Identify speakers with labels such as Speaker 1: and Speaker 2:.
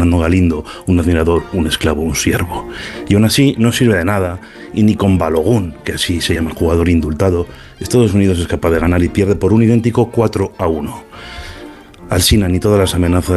Speaker 1: Fernando Galindo, un admirador, un esclavo, un siervo. Y aún así no sirve de nada, y ni con Balogun, que así se llama el jugador indultado, Estados Unidos es capaz de ganar y pierde por un idéntico 4-1. Alsina, ni todas las amenazas